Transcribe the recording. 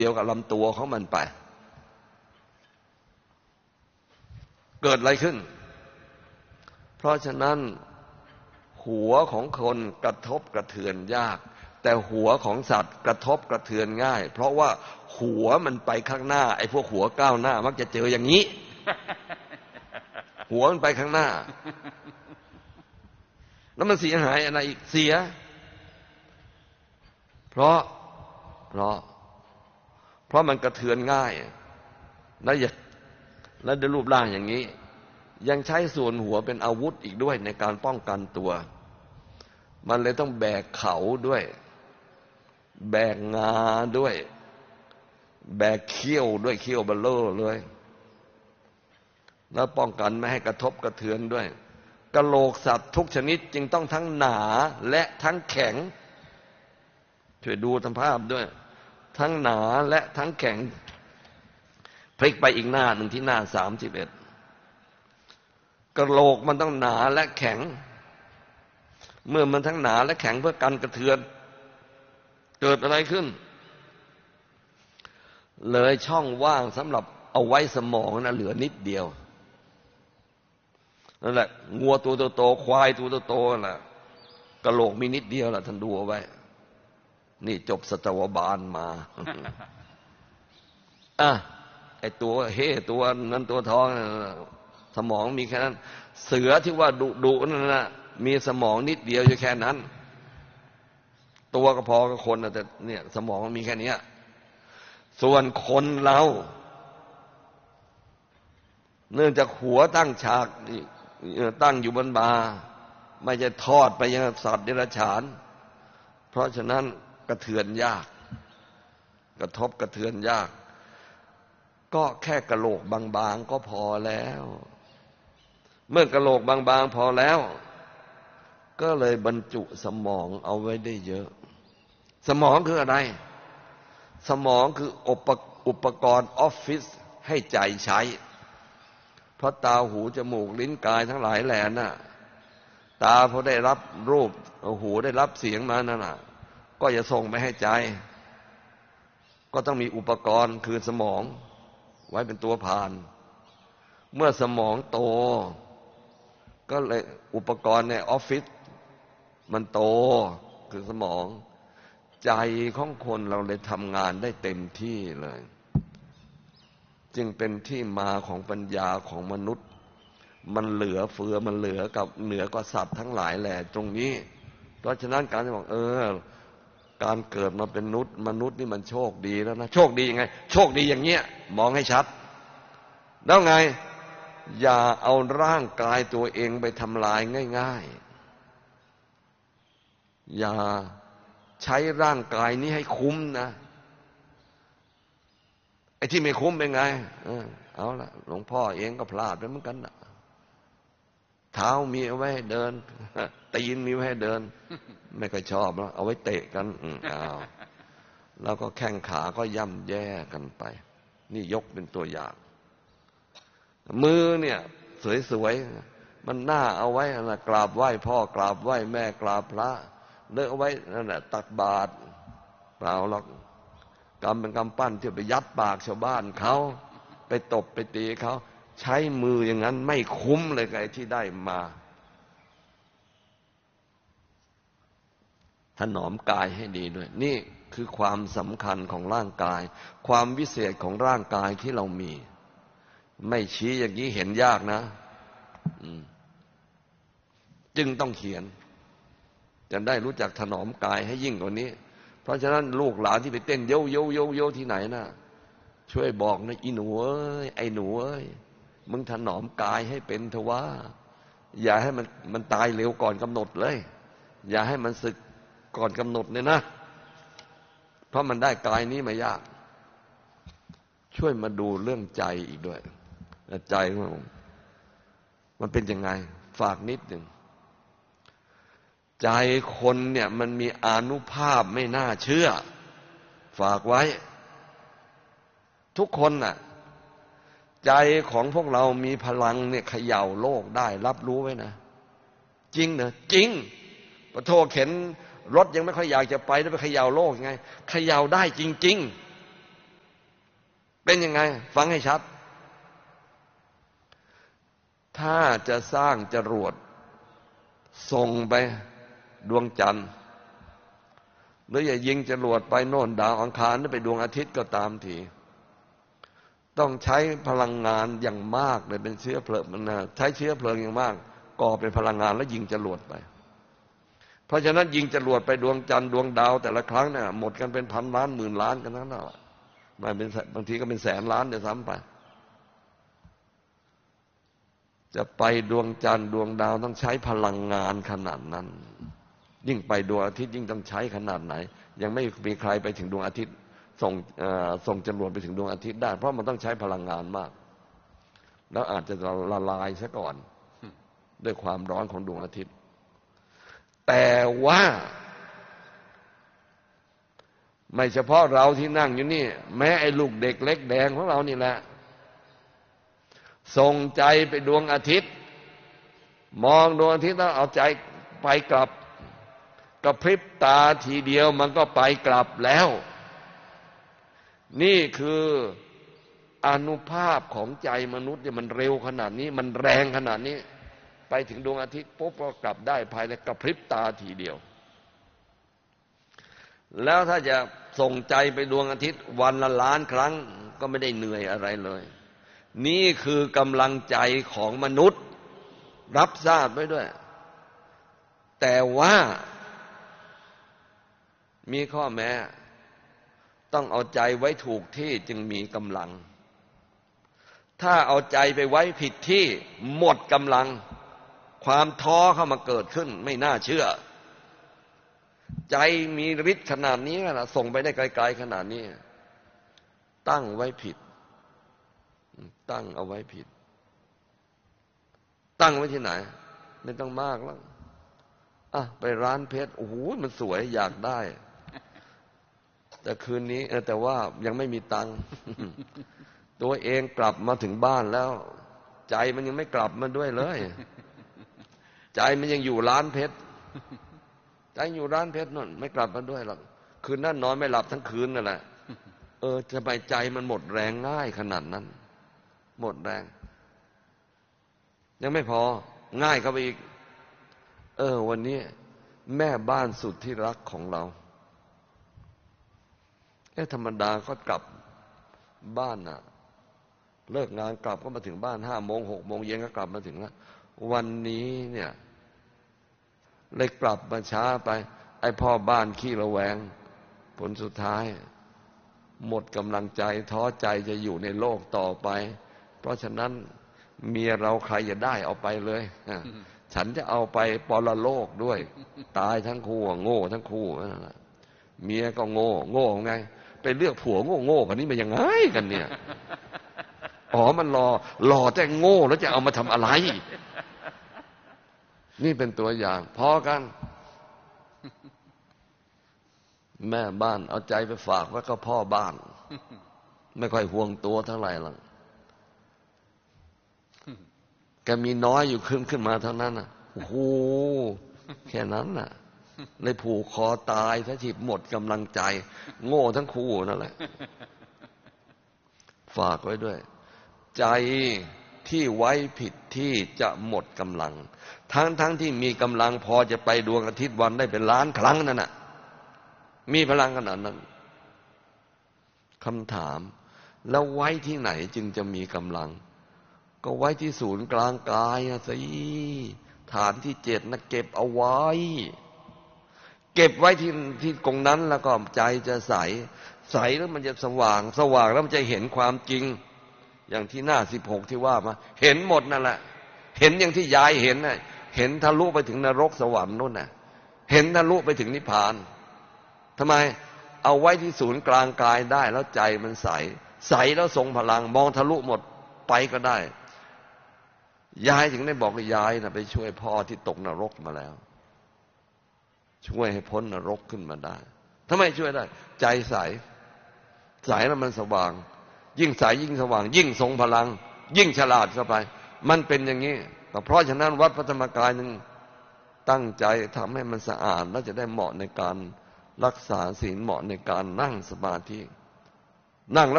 เดียวกับลำตัวของมันไปเกิดอะไรขึ้นเพราะฉะนั้นหัวของคนกระทบกระเทือนยากแต่หัวของสัตว์กระทบกระเทือนง่ายเพราะว่าหัวมันไปข้างหน้าไอ้พวกหัวก้าวหน้ามักจะเจออย่างนี้หัวมันไปข้างหน้าแล้วมันเสียหายอะไรอีกเสียเพราะมันกระเทือนง่ายแล้วได้รูปร่างอย่างนี้ยังใช้ส่วนหัวเป็นอาวุธอีกด้วยในการป้องกันตัวมันเลยต้องแบกเขาด้วยแบกงาด้วยแบกเขี้ยวด้วยเขี้ยวเบลเลอร์เลยแล้วป้องกันไม่ให้กระทบกระเทือนด้วยกะโหลกสัตว์ทุกชนิดจึงต้องทั้งหนาและทั้งแข็งช่วยดูทำภาพด้วยทั้งหนาและทั้งแข็งพลิกไปอีกหน้าหนึ่งที่หน้า31กะโหลกมันต้องหนาและแข็งเมื่อมันทั้งหนาและแข็งเพื่อกันกระเทือนเกิดอะไรขึ้นเลยช่องว่างสำหรับเอาไว้สมองนะเหลือนิดเดียวนั่นแหละงัวตัวโตๆควายตัวโตๆน่ะกะโหลกมีนิดเดียวล่ะท่านดูเอาไว้นี่จบสัตวบาลมาไอ้ตัวตัวนั้นตัวท้องสมองมีแค่นั้นเสือที่ว่าดุนั่นน่ะมีสมองนิดเดียวอยู่แค่นั้นตัวก็พอกับคนแต่เนี่ยสมองมันมีแค่นี้ส่วนคนเราเนื่องจากหัวตั้งฉากตั้งอยู่บนบ่าไม่จะทอดไปยังสัตว์เดรัจฉานเพราะฉะนั้นกระเทือนยากกระทบกระเทือนยากก็แค่กะโหลกบางๆก็พอแล้วเมื่อกะโหลกบางๆพอแล้วก็เลยบรรจุสมองเอาไว้ได้เยอะสมองคืออะไรสมองคืออุปกรณ์ออฟฟิศให้ใจใช้เพราะตาหูจมูกลิ้นกายทั้งหลายแหล่น่ะตาพอได้รับรูปหูได้รับเสียงมานั่นน่ะก็จะส่งไปให้ใจก็ต้องมีอุปกรณ์คือสมองไว้เป็นตัวผ่านเมื่อสมองโตก็เลยอุปกรณ์ในออฟฟิศมันโตคือสมองใจของคนเราเลยทำงานได้เต็มที่เลยจึงเป็นที่มาของปัญญาของมนุษย์มันเหลือเฟือมันเหนือกว่าสัตว์ทั้งหลายแหละตรงนี้เพราะฉะนั้นการจะบอกการเกิดมาเป็นมนุษย์นี่มันโชคดีแล้วนะโชคดียังไงโชคดีอย่างเงี้ยมองให้ชัดแล้วไงอย่าเอาร่างกายตัวเองไปทำลายง่ายๆอย่าใช้ร่างกายนี้ให้คุ้มนะไอ้ที่ไม่คุ้มเป็นไงเอาละหลวงพ่อเองก็พลาดไปเหมือนกันนะเท้ามีเอาไว้ให้เดินตีนมีไว้ให้เดินไม่ค่อยชอบแล้วเอาไว้เตะกันแล้วก็แข้งขาก็ย่ำแย่กันไปนี่ยกเป็นตัวอย่างมือเนี่ยสวยๆมันน่าเอาไว้นะกราบไหว้พ่อกราบไหว้แม่กราบพระเลิกเอาไว้นั่นแหละตักบาตรเปล่าหรอกกำเป็นกำปั้นที่ไปยัดปากชาวบ้านเขาไปตบไปตีเขาใช้มืออย่างนั้นไม่คุ้มเลยกับไอ้ที่ได้มาถนอมกายให้ดีด้วยนี่คือความสำคัญของร่างกายความวิเศษของร่างกายที่เรามีไม่ชี้อย่างนี้เห็นยากนะจึงต้องเขียนจะได้รู้จักถนอมกายให้ยิ่งกว่านี้เพราะฉะนั้นลูกหลานที่ไปเต้นโยโยโยโยที่ไหนนะช่วยบอกนะอีหนูเอ้ยไอ้หนูเอ้ยมึงถนอมกายให้เป็นเถอะวะอย่าให้มันตายเร็วก่อนกำหนดเลยอย่าให้มันสึกก่อนกำหนดเนี่ยนะเพราะมันได้กายนี้มายากช่วยมาดูเรื่องใจอีกด้วยใจมันเป็นยังไงฝากนิดหนึ่งใจคนเนี่ยมันมีอานุภาพไม่น่าเชื่อฝากไว้ทุกคนน่ะใจของพวกเรามีพลังเนี่ยเขย่าโลกได้รับรู้ไว้นะจริงเหรอจริงปะโทเข็นรถยังไม่ค่อยอยากจะไปแล้วไปเขย่าโลกยังไงเขย่าได้จริงเป็นยังไงฟังให้ชัดถ้าจะสร้างจรวดส่งไปดวงจันทร์หรืออย่ายิงจรวดไปโน่นดาวอังคารหรือไปดวงอาทิตย์ก็ตามทีต้องใช้พลังงานอย่างมากเลยเป็นเชื้อเพลิงมันใช้เชื้อเพลิงอย่างมากก่อเป็นพลังงานแล้วยิงจรวดไปเพราะฉะนั้นยิงจรวดไปดวงจันทร์ดวงดาวแต่ละครั้งเนี่ยหมดกันเป็นพันล้านหมื่นล้านกันทั้งนั้นมาเป็นบางทีก็เป็นแสนล้านเดี๋ยวซ้ำไปจะไปดวงจันทร์ดวงดาวต้องใช้พลังงานขนาดนั้นยิ่งไปดวงอาทิตย์ยิ่งต้องใช้ขนาดไหนยังไม่มีใครไปถึงดวงอาทิตย์ส่งจรวดไปถึงดวงอาทิตย์ได้เพราะมันต้องใช้พลังงานมากแล้วอาจจะละลายซะก่อนด้วยความร้อนของดวงอาทิตย์แต่ว่าไม่เฉพาะเราที่นั่งอยู่นี่แม้ไอ้ลูกเด็กเล็กแดงของเรานี่แหละส่งใจไปดวงอาทิตย์มองดวงอาทิตย์แล้วเอาใจไปกลับกระพริบตาทีเดียวมันก็ไปกลับแล้วนี่คืออานุภาพของใจมนุษย์เนี่ยมันเร็วขนาดนี้มันแรงขนาดนี้ไปถึงดวงอาทิตย์ปุ๊บก็กลับได้ภายในกระพริบตาทีเดียวแล้วถ้าจะส่งใจไปดวงอาทิตย์วันละล้านครั้งก็ไม่ได้เหนื่อยอะไรเลยนี่คือกำลังใจของมนุษย์รับทราบไว้ด้วยแต่ว่ามีข้อแม้ต้องเอาใจไว้ถูกที่จึงมีกำลังถ้าเอาใจไปไว้ผิดที่หมดกำลังความท้อเข้ามาเกิดขึ้นไม่น่าเชื่อใจมีฤทธิ์ขนาดนี้นะส่งไปได้ไกลๆขนาดนี้ตั้งไว้ผิดตั้งเอาไว้ผิดตั้งไว้ที่ไหนไม่ต้องมากแล้วไปร้านเพชรโอ้โหมันสวยอยากได้แต่คืนนี้แต่ว่ายังไม่มีตังค์ตัวเองกลับมาถึงบ้านแล้วใจมันยังไม่กลับมาด้วยเลยใจมันยังอยู่ร้านเพชรใจอยู่ร้านเพชรนั่นไม่กลับมาด้วยหรอกคืนนั้นนอนไม่หลับทั้งคืนนั่นแหละทำไมใจมันหมดแรงง่ายขนาดนั้นหมดแรงยังไม่พอง่ายเข้าไปอีกวันนี้แม่บ้านสุดที่รักของเราธรรมดาก็กลับบ้านน่ะเลิกงานกลับก็มาถึงบ้าน5 โมง 6 โมงเย็นก็กลับมาถึงแล้ววันนี้เนี่ยเลยกลับมาช้าไปไอ้พ่อบ้านขี้ระแวงผลสุดท้ายหมดกำลังใจท้อใจจะอยู่ในโลกต่อไปเพราะฉะนั้นเมียเราใครอย่าได้เอาไปเลยฉันจะเอาไปปรโลกด้วยตายทั้งคู่โง่ทั้งคู่นั่นแหละเมียก็โง่ไงไปเลือกผัวโง่กันนี้มันยังไงกันเนี่ยมันหล่อแต่โง่แล้วจะเอามาทำอะไรนี่เป็นตัวอย่างพอกันแม่บ้านเอาใจไปฝากไว้กับพ่อบ้านไม่ค่อยห่วงตัวเท่าไหร่หรอกแกมีน้อยอยู่ขึ้นมาเท่านั้นน่ะโอ้โหแค่นั้นน่ะเลยผูกคอตายซะทีหมดกำลังใจโง่ทั้งคู่นั่นแหละฝากไว้ด้วยใจที่ไว้ผิดที่จะหมดกำลังทั้งที่มีกำลังพอจะไปดวงอาทิตย์วันได้เป็นล้านครั้งนั่นน่ะมีพลังขนาดนั้นคำถามแล้วไว้ที่ไหนจึงจะมีกำลังก็ไว้ที่ศูนย์กลางกายสิฐานที่7นะเก็บเอาไว้เก็บไว้ที่ตรงนั้นแล้วก็ใจจะใสแล้วมันจะสว่างแล้วมันจะเห็นความจริงอย่างที่หน้า16ที่ว่ามาเห็นหมดนั่นแหละเห็นอย่างที่ยายเห็นน่ะเห็นทะลุไปถึงนรกสวรรค์นู่นน่ะเห็นทะลุไปถึงนิพพานทำไมเอาไว้ที่ศูนย์กลางกายได้แล้วใจมันใสแล้วทรงพลังมองทะลุหมดไปก็ได้ยายถึงได้บอกว่ายายน่ะไปช่วยพ่อที่ตกนรกมาแล้วช่วยให้พ้นนรกขึ้นมาได้ทำไมช่วยได้ใจใสแล้วมันสว่างยิ่งใสยิ่งสว่างยิ่งทรงพลังยิ่งฉลาดเข้าไปมันเป็นอย่างนี้เพราะฉะนั้นวัดพระธรรมกายนึงตั้งใจทำให้มันสะอาดแล้วจะได้เหมาะในการรักษาศีลเหมาะในการนั่งสมาธินั่งแล้ว